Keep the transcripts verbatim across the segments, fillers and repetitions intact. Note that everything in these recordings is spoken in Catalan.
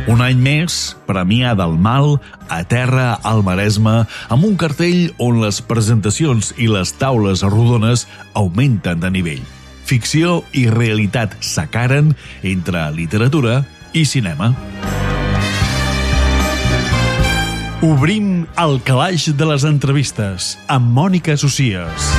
Un any més, Premià del Mal, a terra al Maresme, amb un cartell on les presentacions i les taules rodones augmenten de nivell. Ficció i realitat s'acaren entre literatura i cinema. Obrim el calaix de les entrevistes amb Mònica Socias.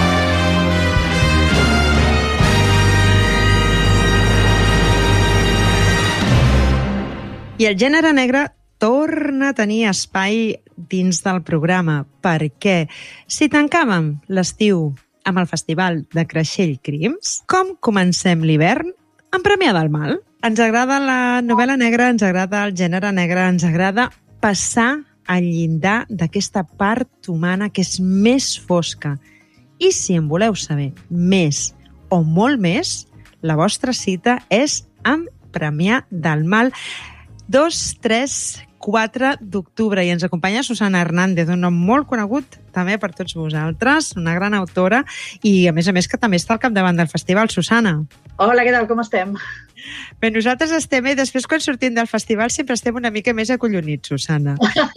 I el gènere negre torna a tenir espai dins del programa, perquè si tancàvem l'estiu amb el Festival de Creixell Crims, com comencem l'hivern? En Premià del Mal. Ens agrada la novel·la negra, ens agrada el gènere negre, ens agrada passar al llindar d'aquesta part humana que és més fosca. I si en voleu saber més o molt més, la vostra cita és amb Premià del Mal, dos, tres, quatre d'octubre, i ens acompanya Susana Hernández, un nom molt conegut també per tots vosaltres, una gran autora, i a més a més que també està al capdavant del festival. Susana. Hola, què tal, com estem? Bé, nosaltres estem, i després quan sortim del festival sempre estem una mica més acollonits, Susana.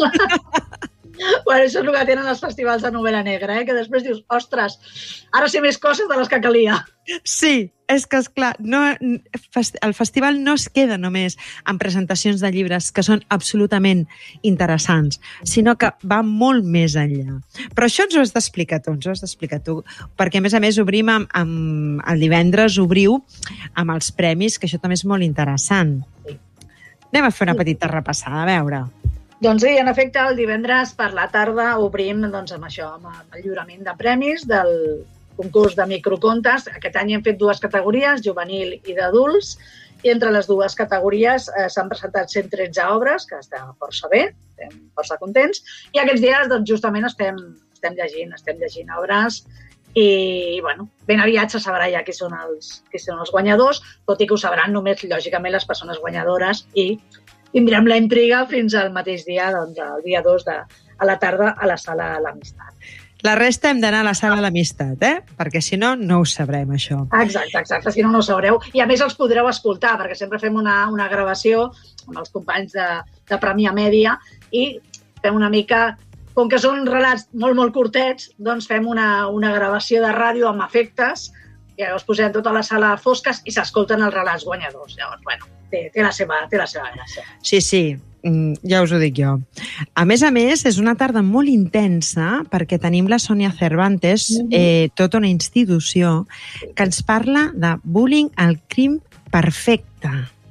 Bueno, això és el que tenen els festivals de novel·la negra, eh? Que després dius, ostres, ara sé més coses de les que calia. Sí, és que, esclar, no, el festival no es queda només en presentacions de llibres que són absolutament interessants, sinó que va molt més enllà. Però això ens ho has d'explicar tu, ens ho has d'explicar tu, perquè a més a més obrim amb, amb el divendres, obriu amb els premis, que això també és molt interessant. Sí. Anem a fer una petita repassada, a veure. Doncs sí, en efecte, el divendres per la tarda obrim doncs, amb això, amb el lliurament de premis del concurs de microcontes. Aquest any hem fet dues categories, juvenil i d'adults, i entre les dues categories eh, s'han presentat cent tretze obres, que està força bé, estem força contents, i aquests dies doncs, justament estem, estem llegint, estem llegint obres, i bueno, ben aviat se sabrà ja qui són els, qui són els guanyadors, tot i que ho sabran només, lògicament, les persones guanyadores, i tindrem la intriga fins al mateix dia, doncs, el dia dos de, a la tarda a la Sala de l'Amistat. La resta hem d'anar a la Sala de l'Amistat, eh? Perquè si no, no ho sabrem, això. Exacte, exacte, si no, no ho sabreu. I a més els podreu escoltar, perquè sempre fem una, una gravació amb els companys de, de Premià Mèdia i fem una mica, com que són relats molt, molt curtets, doncs fem una, una gravació de ràdio amb efectes, i llavors posem tota la sala a fosques i s'escolten els relats guanyadors. Llavors, bueno, té, té, la seva, té la seva gràcia. Sí, sí, ja us ho dic jo. A més a més, és una tarda molt intensa perquè tenim la Sònia Cervantes, mm-hmm. eh, tota una institució, que ens parla de bullying al crim perfecte.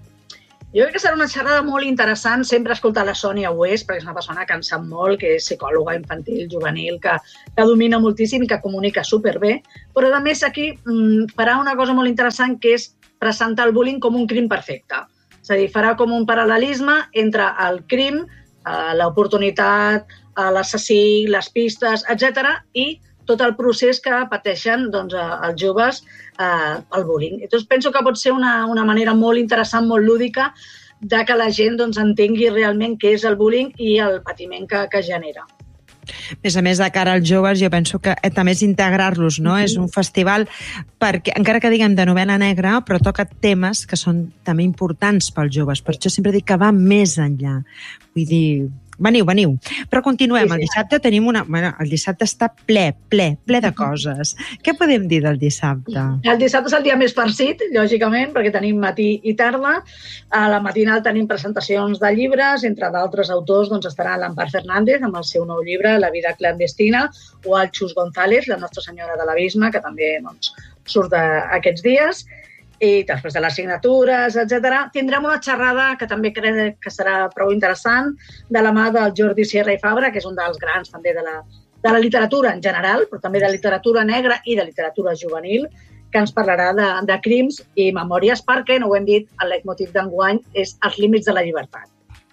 Jo crec que serà una xerrada molt interessant. Sempre escoltar la Sònia ho és, perquè és una persona que en sap molt, que és psicòloga infantil, juvenil, que, que domina moltíssim i que comunica superbé. Però, a més, aquí mm, farà una cosa molt interessant, que és presentar el bullying com un crim perfecte. És a dir, farà com un paral·lelisme entre el crim, eh, l'oportunitat, eh, l'assassí, les pistes, etcètera, i tot el procés que pateixen doncs, els joves eh, el bullying. Llavors, penso que pot ser una, una manera molt interessant, molt lúdica, de que la gent doncs, entengui realment què és el bullying i el patiment que, que genera. A més a més, de cara als joves, jo penso que eh, també és integrar-los, no? Mm-hmm. És un festival, perquè, encara que diguem de novel·la negra, però toca temes que són també importants pels joves. Per això sempre dic que va més enllà. Vull dir, veniu, veniu. Però continuem. Sí, sí. El dissabte tenim una... Bueno, el dissabte està ple, ple, ple de coses. Què podem dir del dissabte? El dissabte és el dia més farcit, lògicament, perquè tenim matí i tarda. A la matinal tenim presentacions de llibres, entre d'altres autors doncs, estarà l'Ampar Fernández amb el seu nou llibre, La vida clandestina, o el Xus González, la Nostra Senyora de l'Abisme, que també doncs, surt aquests dies. I després de les signatures, etcètera, tindrem una xerrada que també crec que serà prou interessant, de la mà del Jordi Sierra i Fabra, que és un dels grans també de la, de la literatura en general, però també de literatura negra i de literatura juvenil, que ens parlarà de, de crims i memòries, perquè, no ho hem dit, el leitmotiv d'enguany és els límits de la llibertat.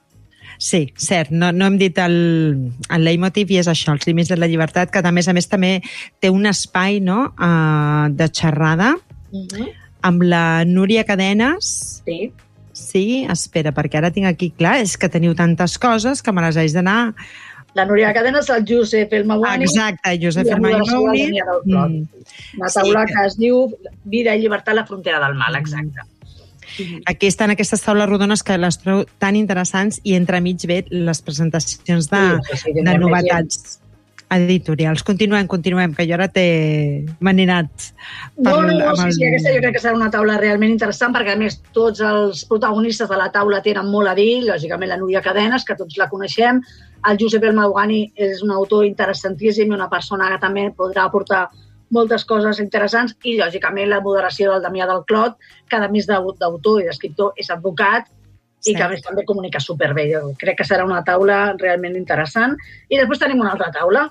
Sí, cert, no, no hem dit el, el leitmotiv i és això, els límits de la llibertat, que a més a més també té un espai, no?, uh, de xerrada, uh-huh. amb la Núria Cadenes. Sí. Sí, espera, perquè ara tinc aquí, clar, és que teniu tantes coses que me les haig d'anar... La Núria Cadenes, el Josep El Magouni. Exacte, Josep El Magouni. Mm. Una taula sí, que... que es diu Vida i llibertat a la frontera del mal, exacte. Aquí estan aquestes taules rodones que les trobo tan interessants i entremig ve les presentacions de, Sí, sí, de novetats editorials. Continuem, continuem, que jo ara t'he maninat. No, no, no, sí, sí, aquesta jo crec que serà una taula realment interessant perquè, a més, tots els protagonistes de la taula tenen molt a dir, lògicament la Núria Cadenes, que tots la coneixem, el Josep El Maugani és un autor interessantíssim i una persona que també podrà aportar moltes coses interessants i, lògicament, la moderació del Damià del Clot, que a més d'autor i d'escriptor és advocat i que a més també comunica superbé. Jo crec que serà una taula realment interessant. I després tenim una altra taula.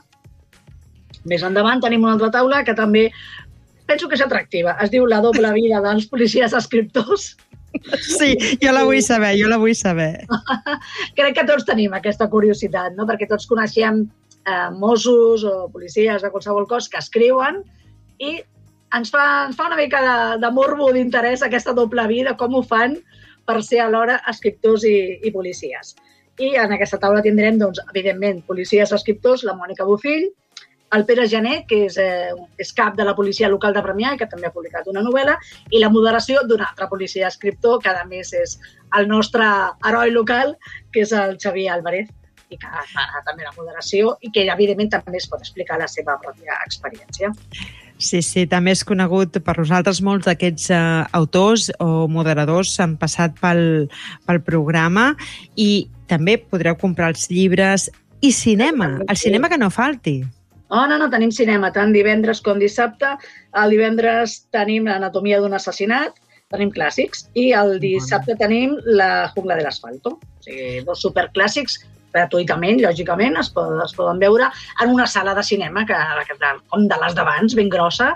Més endavant tenim una altra taula que també penso que és atractiva. Es diu La doble vida dels policies escriptors. Sí, jo la vull saber, jo la vull saber. Crec que tots tenim aquesta curiositat, no? Perquè tots coneixem eh, Mossos o policies de qualsevol cos que escriuen i ens fa, ens fa una mica de, de morbo d'interès aquesta doble vida, com ho fan per ser alhora escriptors i, i policies. I en aquesta taula tindrem, doncs, evidentment, policies escriptors, la Mònica Bofill, el Pere Gené, que és, eh, és cap de la policia local de Premià i que també ha publicat una novel·la, i la moderació d'un altre policia escriptor, que a més és el nostre heroi local, que és el Xavier Álvarez, i que farà també la moderació i que ell, evidentment, també es pot explicar la seva pròpia experiència. Sí, sí, també és conegut per nosaltres. Molts d'aquests eh, autors o moderadors han passat pel, pel programa i també podreu comprar els llibres i cinema, el cinema que no falti. Oh, no, no, tenim cinema, tant divendres com dissabte. El divendres tenim l'Anatomia d'un assassinat, tenim clàssics, i el dissabte tenim La jungla de l'asfalto. O sigui, dos superclàssics, gratuïtament, lògicament, es poden, es poden veure en una sala de cinema, que, que com de les d'abans, ben grossa,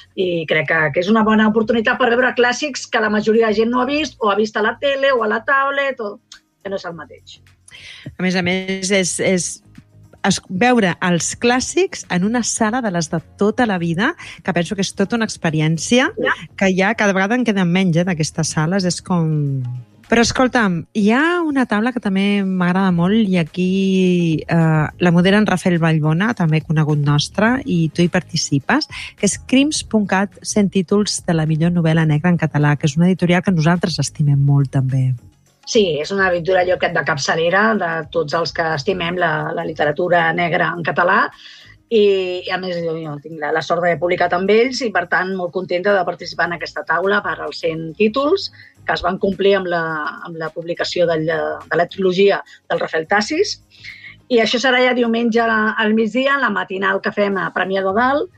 i crec que, que és una bona oportunitat per veure clàssics que la majoria de gent no ha vist, o ha vist a la tele o a la tablet, o que no és el mateix. A més a més, és... és... veure els clàssics en una sala de les de tota la vida, que penso que és tota una experiència, ja. Que ja cada vegada en queden menys eh, d'aquestes sales, és com... Però escolta'm, hi ha una taula que també m'agrada molt i aquí eh, la modera en Rafael Vallbona, també conegut nostre, i tu hi participes, que és crims punt cat, cent títols de la millor novel·la negra en català, que és una editorial que nosaltres estimem molt també. Sí, és una aventura allò de capçalera de tots els que estimem la, la literatura negra en català i, i a més jo, jo tinc la, la sort d'haver publicat amb ells i per tant molt contenta de participar en aquesta taula per als cent títols que es van complir amb la, amb la publicació de, de la trilogia del Rafael Tassis i això serà ja diumenge al migdia, la matinal que fem a Premià de Dalt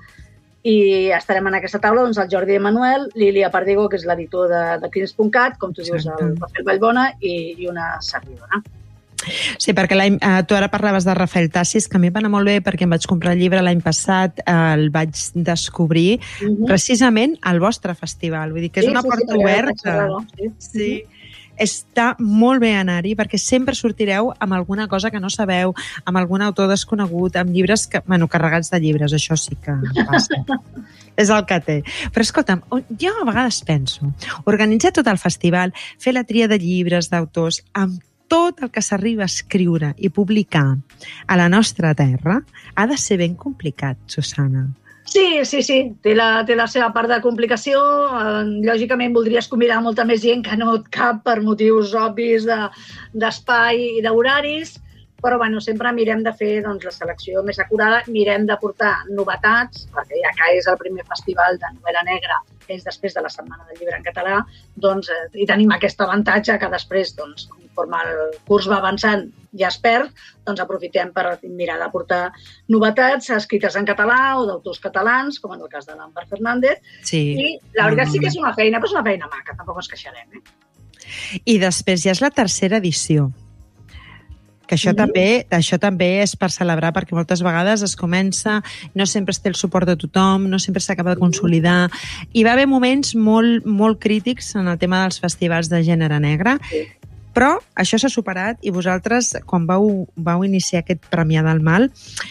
i estarem en aquesta taula doncs, el Jordi Emanuel, Lília Perdigo, que és l'editor de, de crims punt cat, com tu dius, el Rafael Vallbona i, i una servidora. Sí, perquè eh, tu ara parlaves de Rafael Tassis, que a mi va anar molt bé perquè em vaig comprar el llibre l'any passat, eh, el vaig descobrir uh-huh. precisament al vostre festival. Vull dir que és sí, una sí, porta sí, oberta. Sí, sí. Està molt bé anar-hi perquè sempre sortireu amb alguna cosa que no sabeu, amb algun autor desconegut, amb llibres que, bueno, carregats de llibres, això sí que passa. És el que té. Però escolta'm, jo a vegades penso, organitzar tot el festival, fer la tria de llibres, d'autors, amb tot el que s'arriba a escriure i publicar a la nostra terra, ha de ser ben complicat, Susana. Sí, sí, sí, té la, té la seva part de complicació. Eh, lògicament voldries convidar molta més gent que no et cap per motius obvis de, d'espai i d'horaris, però bueno, sempre mirem de fer doncs, la selecció més acurada, mirem de portar novetats, perquè ja que és el primer festival de novel·la negra, que és després de la Setmana del Llibre en Català, doncs, eh, i tenim aquest avantatge que després, doncs, conforme el curs va avançant ja es perd, doncs aprofitem per mirar de portar novetats escrites en català o d'autors catalans, com en el cas de l'Àmbar Fernández. Sí. I la veritat sí que és una feina, però és una feina maca, tampoc ens queixarem. Eh? I després ja és la tercera edició. Que això, mm-hmm. també, això també és per celebrar, perquè moltes vegades es comença, no sempre es té el suport de tothom, no sempre s'acaba de consolidar. Hi va haver moments molt, molt crítics en el tema dels festivals de gènere negre, sí. Però això s'ha superat i vosaltres, quan vau, vau iniciar aquest Premià del Mal,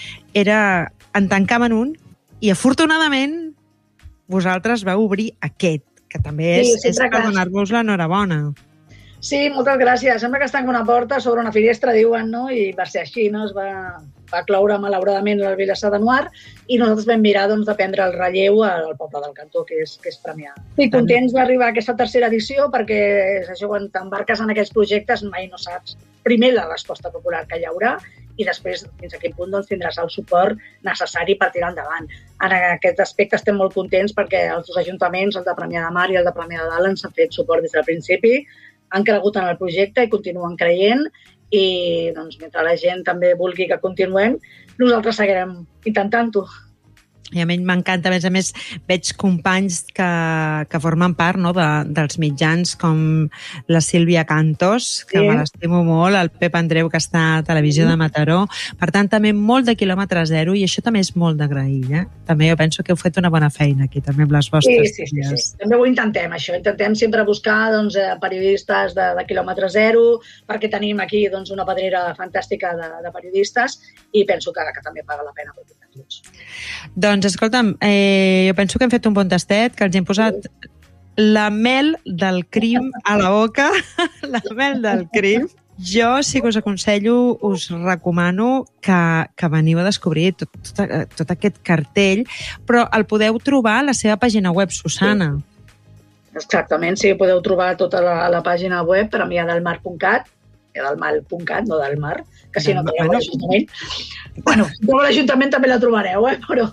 era, en tancaven un i afortunadament vosaltres vau obrir aquest, que també és, sí, és per que... donar-vos l'enhorabona. Sí, moltes gràcies. Sembla que es tanca una porta sobre una finestra, diuen, no? I va ser així, no? Es va, va cloure malauradament la Vilassar de Noir i nosaltres vam mirar doncs, de prendre el relleu al poble del Cantó, que és, que és Premià. I contents d'arribar a aquesta tercera edició perquè és això, quan t'embarques en aquests projectes mai no saps primer la resposta popular que hi haurà i després fins a quin punt doncs, tindràs el suport necessari per tirar endavant. En aquest aspecte estem molt contents perquè els dos ajuntaments, el de Premià de Mar i el de Premià de Dalt, ens han fet suport des del principi, han cregut en el projecte i continuen creient i doncs, mentre la gent també vulgui que continuem, nosaltres seguirem intentant-ho. I a mi m'encanta, a més a més, veig companys que, que formen part, no, de, dels mitjans, com la Sílvia Cantos, que sí. Me l'estimo molt, el Pep Andreu, que està a Televisió de Mataró. Per tant, també molt de quilòmetre zero, i això també és molt d'agrair. Eh? També jo penso que heu fet una bona feina aquí, també amb les vostres sí, sí, sí, sí. També ho intentem, això. Intentem sempre buscar doncs, periodistes de, de quilòmetre zero, perquè tenim aquí doncs, una pedrera fantàstica de, de periodistes i penso que, que també paga la pena per tots. Doncs, escolta'm, eh, jo penso que hem fet un bon tastet, que els hem posat la mel del crim a la boca, la mel del crim. Jo sí que us aconsello, us recomano que, que veniu a descobrir tot, tot, tot aquest cartell, però el podeu trobar a la seva pàgina web, Susana. Sí. Exactament, sí, podeu trobar tota la, la pàgina web premiadelmar punt cat, del mal punt cat, no del mar, que si no trobeu l'Ajuntament. Bueno, si trobeu l'Ajuntament també la trobareu, eh? Però...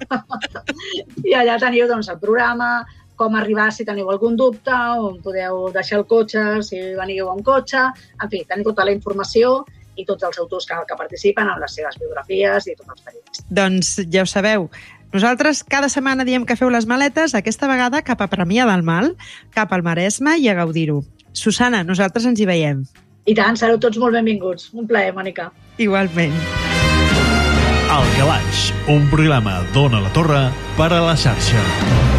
I allà teniu doncs, el programa, com arribar si teniu algun dubte, on podeu deixar el cotxe, si veniu amb cotxe, en fi, teniu tota la informació i tots els autors que, que participen amb les seves biografies i tots els periodistes. Doncs ja ho sabeu, nosaltres cada setmana diem que feu les maletes, aquesta vegada cap a Premià del Mal, cap al Maresme i a gaudir-ho. Susana, nosaltres ens hi veiem. I tant, sereu tots molt benvinguts. Un plaer, Mònica. Igualment. El Calaix, un programa d'Ona la Torre per a la xarxa.